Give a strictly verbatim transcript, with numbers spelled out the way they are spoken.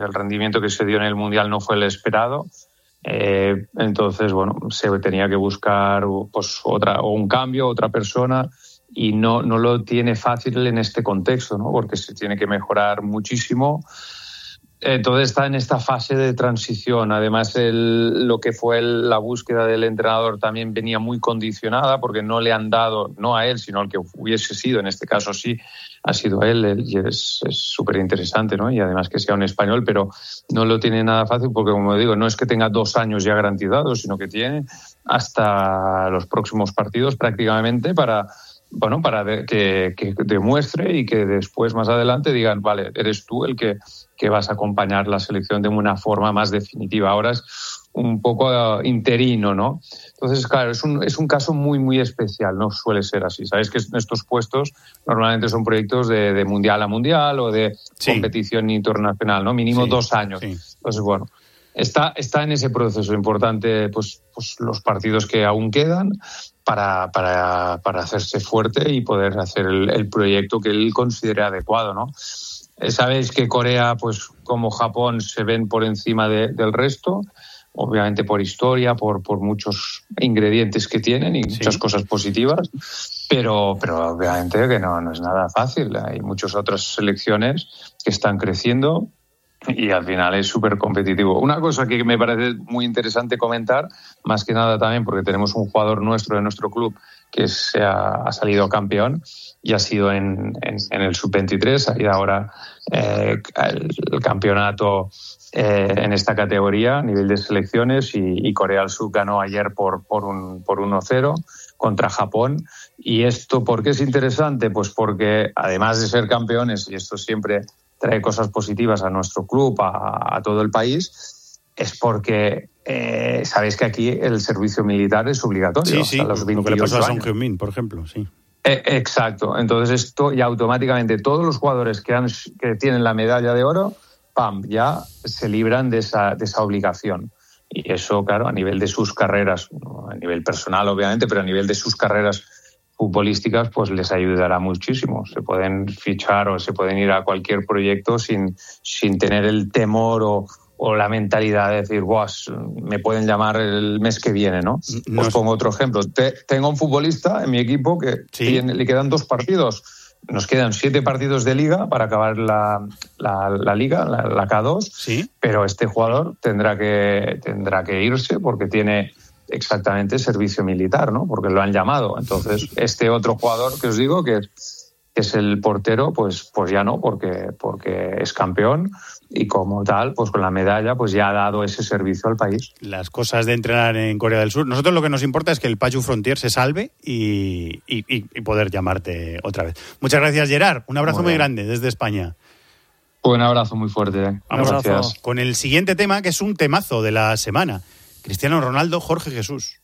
el rendimiento que se dio en el Mundial no fue el esperado. Eh, entonces, bueno, se tenía que buscar pues otra o un cambio, otra persona, y no, no lo tiene fácil en este contexto, ¿no? Porque se tiene que mejorar muchísimo. Entonces está en esta fase de transición. Además, el, lo que fue el, la búsqueda del entrenador también venía muy condicionada porque no le han dado, no a él, sino al que hubiese sido, en este caso sí, ha sido él, él y es súper interesante, ¿no? Y además que sea un español, pero no lo tiene nada fácil porque, como digo, no es que tenga dos años ya garantizados, sino que tiene hasta los próximos partidos prácticamente para... Bueno, para de, que, que demuestre y que después, más adelante, digan, vale, eres tú el que, que vas a acompañar la selección de una forma más definitiva. Ahora es un poco uh, interino, ¿no? Entonces, claro, es un, es un caso muy, muy especial, no suele ser así. Sabéis que estos puestos normalmente son proyectos de, de mundial a mundial o de sí. competición internacional, ¿no? Mínimo sí, dos años. Sí. Entonces, bueno, está, está en ese proceso importante, pues, pues los partidos que aún quedan, Para, para, para hacerse fuerte y poder hacer el, el proyecto que él considere adecuado, ¿no? Sabéis que Corea, pues como Japón, se ven por encima de, del resto, obviamente por historia, por, por muchos ingredientes que tienen y sí. muchas cosas positivas, pero, pero obviamente que no, no es nada fácil. Hay muchas otras selecciones que están creciendo y al final es súper competitivo. Una cosa que me parece muy interesante comentar, más que nada también porque tenemos un jugador nuestro de nuestro club que se ha, ha salido campeón y ha sido en, en, en el sub veintitrés, ha ido ahora eh, el, el campeonato eh, en esta categoría a nivel de selecciones y, y Corea del Sur ganó ayer por, por, un, por uno cero contra Japón. ¿Y esto por qué es interesante? Pues porque además de ser campeones, y esto siempre trae cosas positivas a nuestro club, a, a todo el país, es porque eh, sabéis que aquí el servicio militar es obligatorio. Sí, sí, hasta los lo que le pasó a Son años. Heung-min, por ejemplo, sí. Eh, exacto. Entonces esto ya automáticamente todos los jugadores que, han, que tienen la medalla de oro, pam, ya se libran de esa, de esa obligación. Y eso, claro, a nivel de sus carreras, a nivel personal obviamente, pero a nivel de sus carreras futbolísticas, pues les ayudará muchísimo. Se pueden fichar o se pueden ir a cualquier proyecto sin, sin tener el temor o, o la mentalidad de decir, guau, me pueden llamar el mes que viene, ¿no? no Os pongo otro ejemplo. Te, tengo un futbolista en mi equipo que ¿sí? tiene, le quedan dos partidos. Nos quedan siete partidos de liga para acabar la, la, la liga, la, la K dos, ¿sí? Pero este jugador tendrá que, tendrá que irse porque tiene exactamente servicio militar, ¿no? Porque lo han llamado. Entonces, este otro jugador que os digo, que, que es el portero, pues, pues ya no, porque, porque es campeón y como tal, pues con la medalla, pues ya ha dado ese servicio al país. Las cosas de entrenar en Corea del Sur. Nosotros lo que nos importa es que el Pachu Frontier se salve y, y, y poder llamarte otra vez. Muchas gracias, Gerard. Un abrazo muy, muy grande desde España. Un abrazo muy fuerte. ¿eh? Vamos gracias. Con el siguiente tema, que es un temazo de la semana. Cristiano Ronaldo, Jorge Jesús.